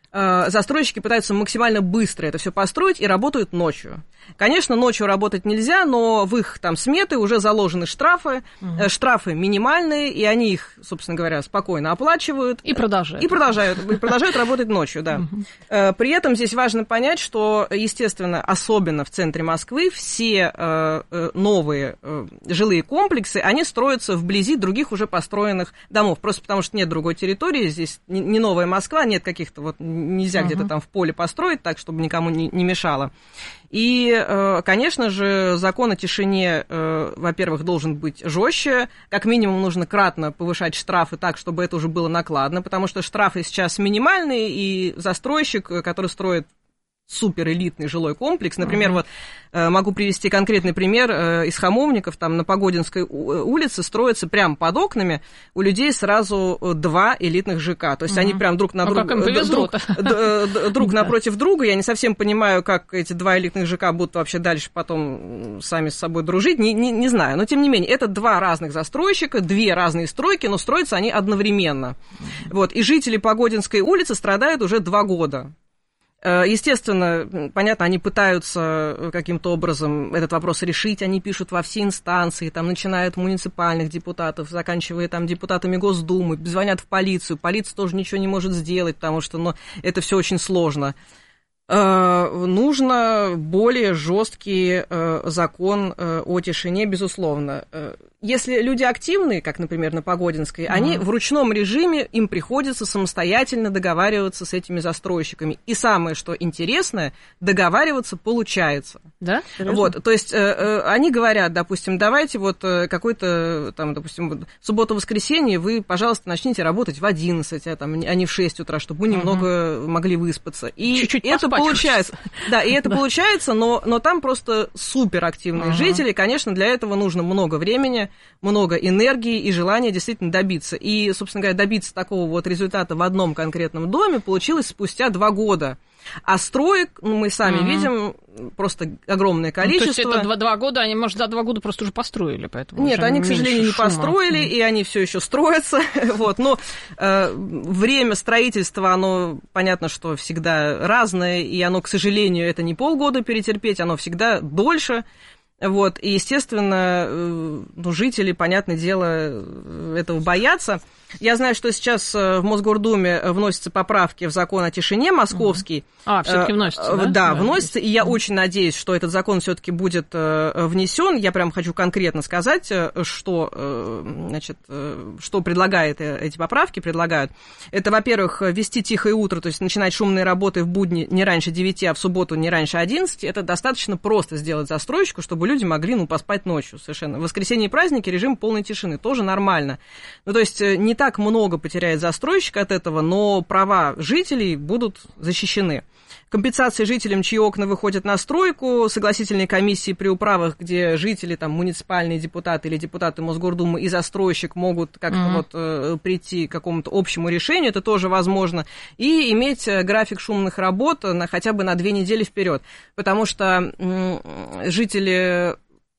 застройщики пытаются максимально быстро это все построить и работают ночью. Конечно, ночью работать нельзя, но в их там сметы уже заложены штрафы, угу. штрафы минимальные, и они их, собственно говоря, спокойно оплачивают. И продолжают. И продолжают, и продолжают работать ночью, да. Угу. При этом здесь важно понять, что, естественно, особенно в центре Москвы, все новые жилые комплексы, они строятся вблизи других уже построенных домов, просто потому что нет другой территории, здесь не новая Москва, нет каких-то вот... Нельзя uh-huh. где-то там в поле построить так, чтобы никому не, не мешало. И, конечно же, закон о тишине, во-первых, должен быть жестче. Как минимум нужно кратно повышать штрафы так, чтобы это уже было накладно, потому что штрафы сейчас минимальные, и застройщик, который строит суперэлитный жилой комплекс. Например, uh-huh. вот э, могу привести конкретный пример э, из Хамовников, там на Погодинской улице строятся прямо под окнами у людей сразу два элитных ЖК. То есть uh-huh. они прям друг, на ну, друг, друг, друг, друг напротив друга. Я не совсем понимаю, как эти два элитных ЖК будут вообще дальше потом сами с собой дружить, не, не, не знаю. Но, тем не менее, это два разных застройщика, две разные стройки, но строятся они одновременно. Uh-huh. Вот. И жители Погодинской улицы страдают уже два года. Естественно, понятно, они пытаются каким-то образом этот вопрос решить, они пишут во все инстанции, там, начиная от муниципальных депутатов, заканчивая там депутатами Госдумы, звонят в полицию, полиция тоже ничего не может сделать, потому что ну, это все очень сложно. Нужно более жесткий закон о тишине, безусловно. Если люди активные, как, например, на Погодинской, mm-hmm. они в ручном режиме, им приходится самостоятельно договариваться с этими застройщиками. И самое, что интересное, договариваться получается. Да? Вот, то есть э, э, они говорят, допустим, давайте вот какой-то, там, допустим, субботу-воскресенье вы, пожалуйста, начните работать в одиннадцать, а, там, а не в шесть утра, чтобы мы mm-hmm. немного могли выспаться. И чуть-чуть это получается. Да, и это получается, но, но там просто суперактивные uh-huh. жители. Конечно, для этого нужно много времени, много энергии и желания действительно добиться. И, собственно говоря, добиться такого вот результата в одном конкретном доме получилось спустя два года. А строек, ну, мы сами mm-hmm. видим, просто огромное количество. Ну, то есть это два, два года, они, может, за два года просто уже построили, поэтому... Нет, они, к сожалению, не шума. построили, mm-hmm. и они все еще строятся. Вот. Но э, время строительства, оно, понятно, что всегда разное, и оно, к сожалению, это не полгода перетерпеть, оно всегда дольше. Вот. И, естественно, ну, жители, понятное дело, этого боятся. Я знаю, что сейчас в Мосгордуме вносятся поправки в закон о тишине московский. А, все-таки вносятся, да? Да, вносятся, и я очень надеюсь, что этот закон все-таки будет внесен. Я прям хочу конкретно сказать, что, значит, что предлагает эти поправки, предлагают. Это, во-первых, ввести тихое утро, то есть начинать шумные работы в будни не раньше девяти, а в субботу не раньше одиннадцати. Это достаточно просто сделать застройщику, чтобы люди могли, ну, поспать ночью совершенно. В воскресенье и праздники режим полной тишины, тоже нормально. Ну, то есть не так много потеряет застройщик от этого, но права жителей будут защищены. Компенсации жителям, чьи окна выходят на стройку, согласительные комиссии при управах, где жители, там, муниципальные депутаты или депутаты Мосгордумы и застройщик могут как-то mm-hmm. вот э, прийти к какому-то общему решению, это тоже возможно, и иметь график шумных работ на, хотя бы на две недели вперед, потому что э, жители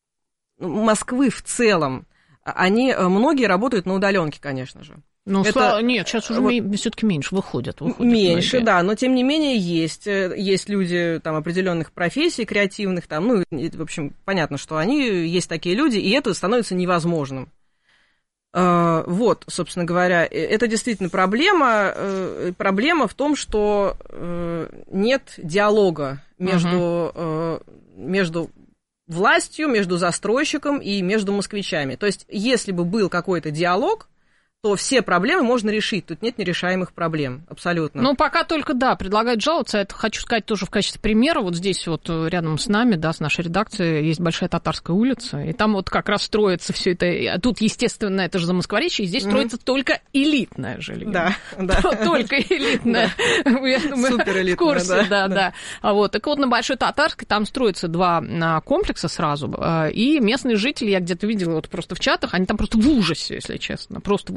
Москвы в целом, они, многие работают на удаленке, конечно же. Ну, это... слава... нет, сейчас уже вот... все-таки меньше выходят. выходят меньше, многие. Да, но тем не менее есть. Есть люди там определенных профессий, креативных, там, ну, в общем, понятно, что они, есть такие люди, и это становится невозможным. Вот, собственно говоря, это действительно проблема. Проблема в том, что нет диалога между, uh-huh. между властью, между застройщиком и между москвичами. То есть, если бы был какой-то диалог, то все проблемы можно решить. Тут нет нерешаемых проблем, абсолютно. Ну, пока только, да, предлагают жаловаться. Это хочу сказать тоже в качестве примера. Вот здесь вот рядом с нами, да, с нашей редакцией, есть Большая Татарская улица, и там вот как раз строится все это. А тут, естественно, это же Замоскворечье, и здесь mm-hmm. строится только элитное жилье. Да, да. Только элитное. Я думаю, в курсе, да, да. Вот. Так вот, на Большой Татарской там строятся два комплекса сразу, и местные жители, я где-то видела вот просто в чатах, они там просто в ужасе, если честно, просто в ужасе.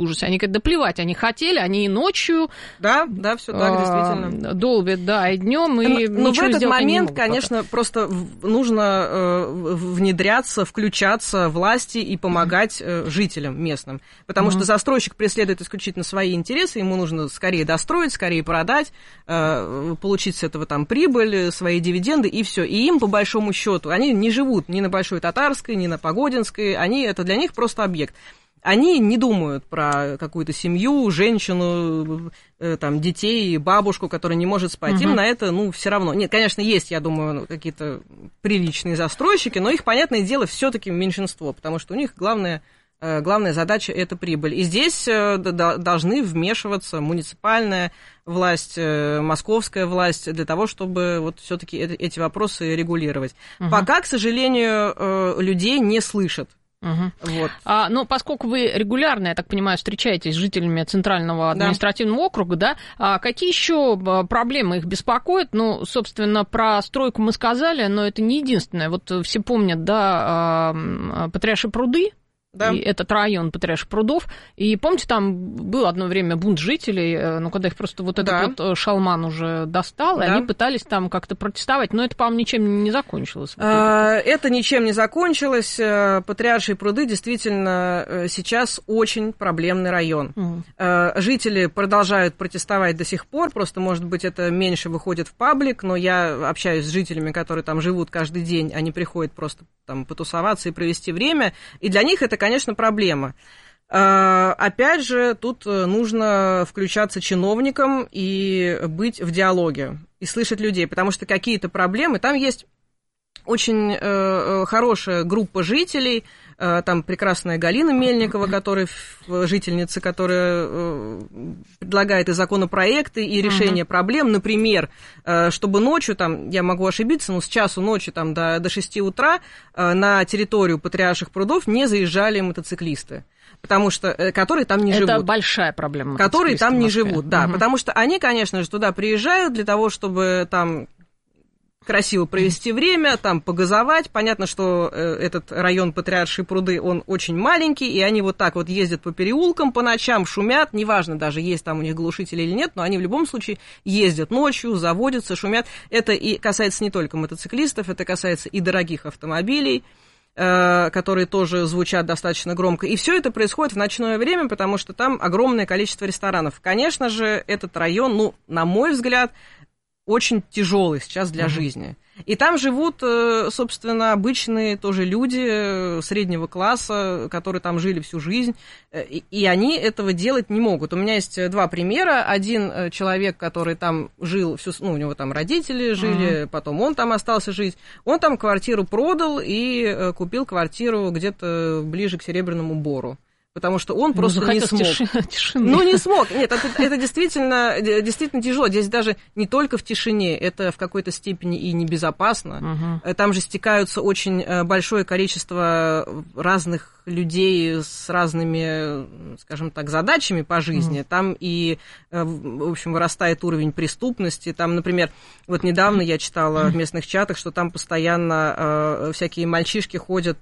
ужасе. Они говорят, да плевать, они хотели, они и ночью... Да, да, все так, действительно. Долбят, да, и днем, и но, но в этот момент, конечно, пока. просто нужно э, внедряться, включаться власти и помогать э, жителям местным. Потому mm-hmm. что застройщик преследует исключительно свои интересы, ему нужно скорее достроить, скорее продать, э, получить с этого там прибыль, свои дивиденды, и все. И им, по большому счету, они не живут ни на Большой Татарской, ни на Погодинской, они, это для них просто объект. Они не думают про какую-то семью, женщину, там, детей, бабушку, которая не может спать. Uh-huh. Им на это, ну, все равно. Нет, конечно, есть, я думаю, какие-то приличные застройщики, но их, понятное дело, все-таки меньшинство, потому что у них главное, главная задача – это прибыль. И здесь должны вмешиваться муниципальная власть, московская власть для того, чтобы вот все-таки эти вопросы регулировать. Uh-huh. Пока, к сожалению, людей не слышат. Угу. Вот. А, но поскольку вы регулярно, я так понимаю, встречаетесь с жителями Центрального административного да. округа, да, а какие еще проблемы их беспокоят? Ну, собственно, про стройку мы сказали, но это не единственное. Вот все помнят, да, Патриарши пруды. Да. И этот район Патриарших прудов. И помните, там было одно время бунт жителей, ну, когда их просто вот этот да. вот шалман уже достал, да. и они пытались там как-то протестовать, но это, по-моему, ничем не закончилось. А, это ничем не закончилось. Патриаршие пруды действительно сейчас очень проблемный район. Mm. Жители продолжают протестовать до сих пор, просто, может быть, это меньше выходит в паблик, но я общаюсь с жителями, которые там живут каждый день, они приходят просто там потусоваться и провести время, и для них это, конечно, проблема. Опять же, тут нужно включаться чиновникам и быть в диалоге, и слышать людей, потому что какие-то проблемы, там есть очень хорошая группа жителей, там прекрасная Галина Мельникова, которая, жительница, которая предлагает и законопроекты, и решение uh-huh. проблем. Например, чтобы ночью, там, я могу ошибиться, но с часу ночи там, до, до шести утра на территорию Патриарших прудов не заезжали мотоциклисты. Потому что, которые там не Это живут. Это большая проблема. Которые там не живут, да. Uh-huh. Потому что они, конечно же, туда приезжают для того, чтобы там красиво провести время, там погазовать. Понятно, что э, этот район Патриаршие пруды, он очень маленький, и они вот так вот ездят по переулкам по ночам, шумят, неважно даже, есть там у них глушители или нет, но они в любом случае ездят ночью, заводятся, шумят. Это и касается не только мотоциклистов, это касается и дорогих автомобилей, э, которые тоже звучат достаточно громко. И все это происходит в ночное время, потому что там огромное количество ресторанов. Конечно же, этот район, ну, на мой взгляд, очень тяжелый сейчас для uh-huh. жизни. И там живут, собственно, обычные тоже люди среднего класса, которые там жили всю жизнь, и они этого делать не могут. У меня есть два примера. Один человек, который там жил, всю, ну, у него там родители жили, uh-huh. потом он там остался жить, он там квартиру продал и купил квартиру где-то ближе к Серебряному Бору. Потому что он просто ну, не смог. Тишины. Ну, не смог. Нет, это, это действительно, действительно тяжело. Здесь даже не только в тишине, это в какой-то степени и небезопасно. Угу. Там же стекаются очень большое количество разных людей с разными, скажем так, задачами по жизни. Угу. Там и, в общем, вырастает уровень преступности. Там, например, вот недавно я читала в местных чатах, что там постоянно всякие мальчишки ходят,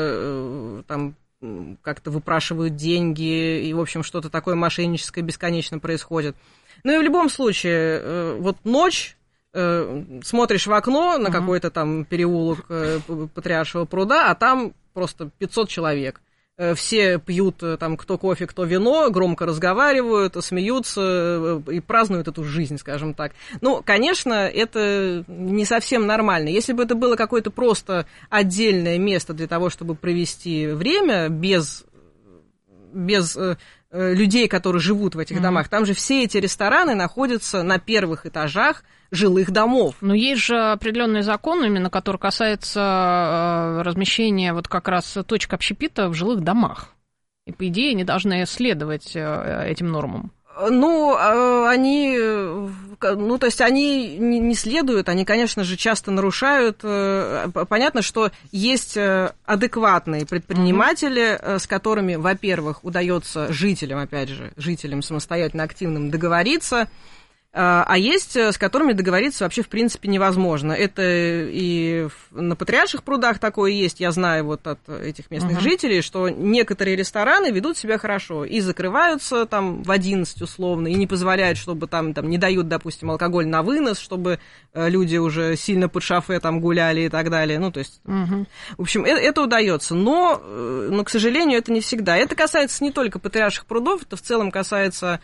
там, как-то выпрашивают деньги, и, в общем, что-то такое мошенническое бесконечно происходит. Ну и в любом случае, вот ночь, смотришь в окно на uh-huh. какой-то там переулок Патриаршего пруда, а там просто пятьсот человек. Все пьют там кто кофе, кто вино, громко разговаривают, смеются и празднуют эту жизнь, скажем так. Ну, конечно, это не совсем нормально. Если бы это было какое-то просто отдельное место для того, чтобы провести время без, без э, людей, которые живут в этих mm-hmm. домах, там же все эти рестораны находятся на первых этажах жилых домов. Но есть же определенный закон, именно который касается размещения вот как раз точек общепита в жилых домах. И, по идее, они должны следовать этим нормам. Ну, они, ну, то есть они не следуют, они, конечно же, часто нарушают. Понятно, что есть адекватные предприниматели, mm-hmm. с которыми, во-первых, удается жителям, опять же, жителям самостоятельно активным договориться. А есть, с которыми договориться вообще, в принципе, невозможно. Это и на Патриарших прудах такое есть, я знаю вот от этих местных uh-huh. жителей, что некоторые рестораны ведут себя хорошо и закрываются там в одиннадцать условно, и не позволяют, чтобы там, там не дают, допустим, алкоголь на вынос, чтобы люди уже сильно под шофе там гуляли и так далее. Ну, то есть, uh-huh. в общем, это, это удается, но, но, к сожалению, это не всегда. Это касается не только Патриарших прудов, это в целом касается...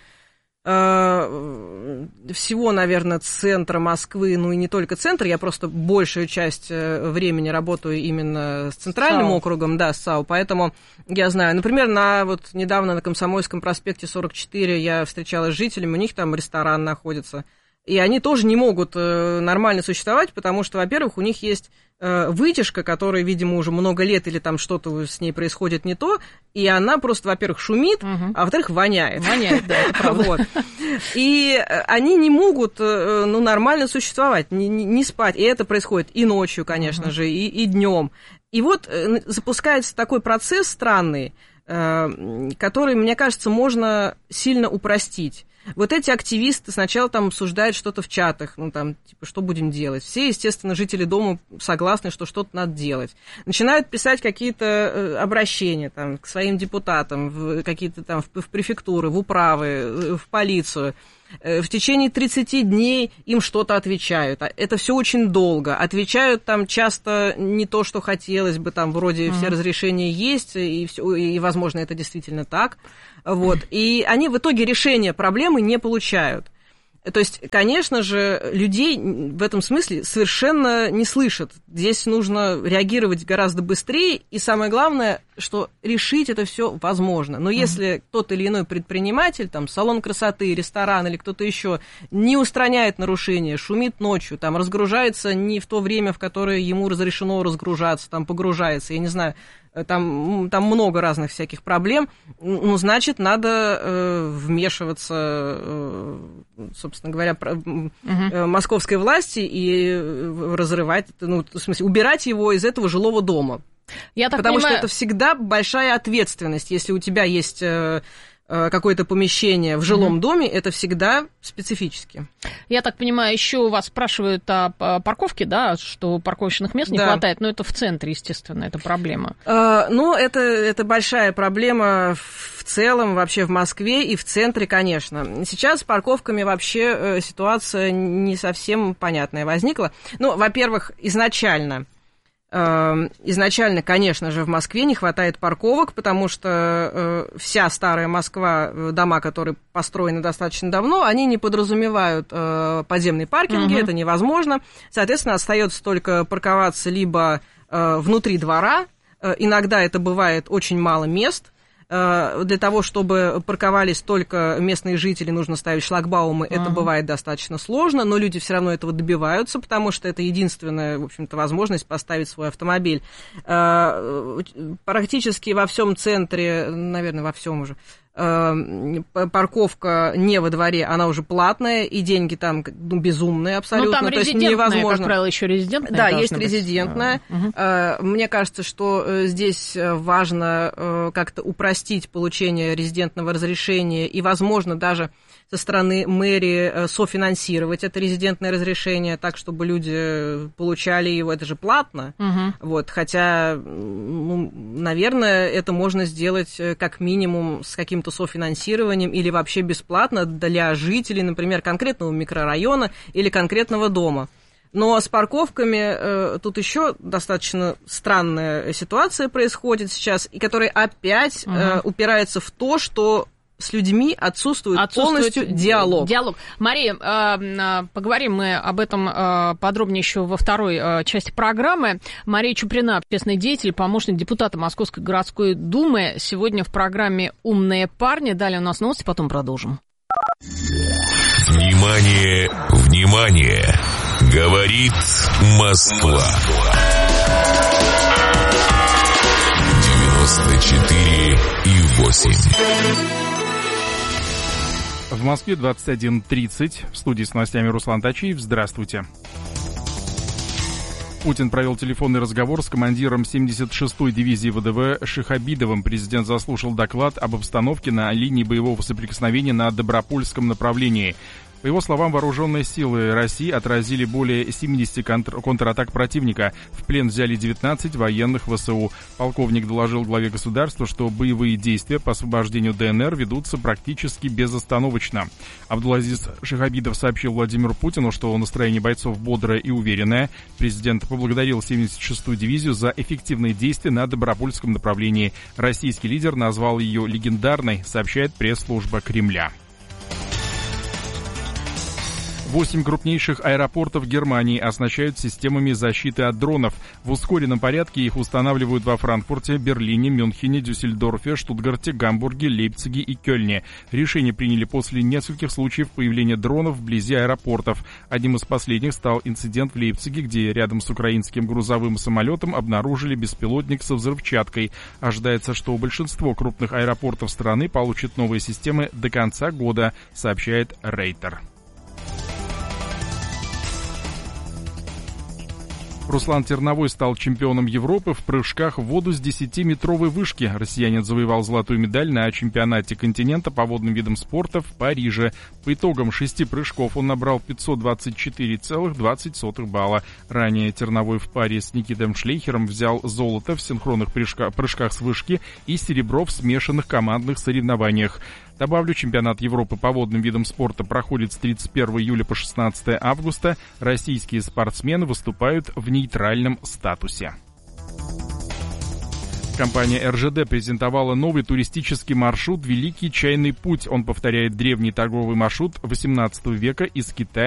всего, наверное, центра Москвы, ну и не только центр, я просто большую часть времени работаю именно с центральным САУ. округом, да, с САУ, поэтому я знаю, например, на, вот недавно на Комсомольском проспекте сорок четыре я встречалась с жителями, у них там ресторан находится, и они тоже не могут нормально существовать, потому что, во-первых, у них есть вытяжка, которая, видимо, уже много лет или там что-то с ней происходит не то, и она просто, во-первых, шумит, угу. а во-вторых, воняет. Воняет, да, это правда. Вот. И они не могут, ну, нормально существовать, не, не спать. И это происходит и ночью, конечно угу. же, и, и днем. И вот запускается такой процесс странный, который, мне кажется, можно сильно упростить. Вот эти активисты сначала там обсуждают что-то в чатах, ну там, типа, что будем делать. Все, естественно, жители дома согласны, что что-то надо делать. Начинают писать какие-то обращения там, к своим депутатам, в какие-то там в префектуры, в управы, в полицию. В течение тридцати дней им что-то отвечают. Это все очень долго. Отвечают там часто не то, что хотелось бы, там вроде mm-hmm. все разрешения есть, и, все, и, возможно, это действительно так. Вот. И они в итоге решения проблемы не получают. То есть, конечно же, людей в этом смысле совершенно не слышат. Здесь нужно реагировать гораздо быстрее, и самое главное, что решить это все возможно. Но если mm-hmm. тот или иной предприниматель, там, салон красоты, ресторан или кто-то еще не устраняет нарушения, шумит ночью, там, разгружается не в то время, в которое ему разрешено разгружаться, там, погружается, я не знаю, там, там много разных всяких проблем, ну, значит, надо э, вмешиваться, э, собственно говоря, uh-huh. э, московской власти и разрывать, ну, в смысле, убирать его из этого жилого дома. Я так Потому понимаю... что это всегда большая ответственность, если у тебя есть... Э, какое-то помещение в жилом mm-hmm. доме, это всегда специфически. Я так понимаю, еще вас спрашивают о парковке, да, что парковочных мест не да. хватает, но это в центре, естественно, это проблема. Uh, ну, это, это большая проблема в целом вообще в Москве и в центре, конечно. Сейчас с парковками вообще ситуация не совсем понятная возникла. Ну, во-первых, изначально... Изначально, конечно же, в Москве не хватает парковок, потому что вся старая Москва, дома, которые построены достаточно давно, они не подразумевают подземные паркинги, uh-huh. это невозможно. Соответственно, остается только парковаться либо внутри двора, иногда это бывает очень мало мест. Для того, чтобы парковались только местные жители, нужно ставить шлагбаумы. Uh-huh. Это бывает достаточно сложно, но люди все равно этого добиваются, потому что это единственная, в общем-то, возможность поставить свой автомобиль. Практически во всем центре, наверное, во всем уже, парковка не во дворе, она уже платная, и деньги там ну, безумные абсолютно. Ну, там то резидентная, есть невозможно. Как правило, еще резидентная. Да, есть резидентная. Uh-huh. Мне кажется, что здесь важно как-то упростить получение резидентного разрешения и, возможно, даже со стороны мэрии софинансировать это резидентное разрешение так, чтобы люди получали его. Это же платно. Uh-huh. Вот, хотя, ну, наверное, это можно сделать как минимум с каким-то софинансированием или вообще бесплатно для жителей, например, конкретного микрорайона или конкретного дома. Но с парковками э, тут еще достаточно странная ситуация происходит сейчас, и которая опять uh-huh. э, упирается в то, что с людьми отсутствует, отсутствует полностью диалог. Диалог. Мария, э, поговорим мы об этом э, подробнее еще во второй э, части программы. Мария Чуприна, общественный деятель, помощник депутата Московской городской думы. Сегодня в программе «Умные парни». Далее у нас новости, потом продолжим. Внимание, внимание! Говорит Москва. девяносто четыре и восемь. В Москве двадцать один тридцать. В студии с новостями Руслан Тачиев. Здравствуйте. Путин провел телефонный разговор с командиром семьдесят шестой дивизии ВДВ Шихабидовым. Президент заслушал доклад об обстановке на линии боевого соприкосновения на Добропольском направлении. По его словам, вооруженные силы России отразили более семьдесят контр- контратак противника. В плен взяли девятнадцать военных ВСУ. Полковник доложил главе государства, что боевые действия по освобождению ДНР ведутся практически безостановочно. Абдулазиз Шихабидов сообщил Владимиру Путину, что настроение бойцов бодрое и уверенное. Президент поблагодарил семьдесят шестую дивизию за эффективные действия на Добропольском направлении. Российский лидер назвал ее легендарной, сообщает пресс-служба Кремля. Восемь крупнейших аэропортов Германии оснащают системами защиты от дронов. В ускоренном порядке их устанавливают во Франкфурте, Берлине, Мюнхене, Дюссельдорфе, Штутгарте, Гамбурге, Лейпциге и Кёльне. Решение приняли после нескольких случаев появления дронов вблизи аэропортов. Одним из последних стал инцидент в Лейпциге, где рядом с украинским грузовым самолетом обнаружили беспилотник со взрывчаткой. Ожидается, что большинство крупных аэропортов страны получат новые системы до конца года, сообщает Рейтер. Руслан Терновой стал чемпионом Европы в прыжках в воду с десятиметровой вышки. Россиянин завоевал золотую медаль на чемпионате континента по водным видам спорта в Париже. По итогам шести прыжков он набрал пятьсот двадцать четыре целых двадцать сотых балла. Ранее Терновой в паре с Никитой Шлейхером взял золото в синхронных прыжках с вышки и серебро в смешанных командных соревнованиях. Добавлю, чемпионат Европы по водным видам спорта проходит с тридцать первого июля по шестнадцатое августа. Российские спортсмены выступают в нейтральном статусе. Компания эр жэ дэ презентовала новый туристический маршрут «Великий чайный путь». Он повторяет древний торговый маршрут восемнадцатого века из Китая